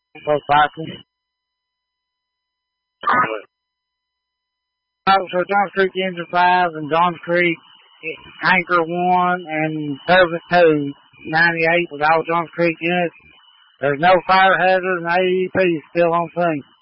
Both cycles. So Johns Creek Engine 5 and Johns Creek Anchor 1 and Service 2, 98 with all Johns Creek units. There's no fire hazard and AEP is still on scene.